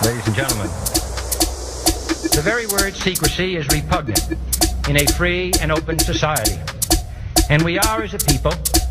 ladies and gentlemen. The very word secrecy is repugnant in a free and open society. And we are, as a people,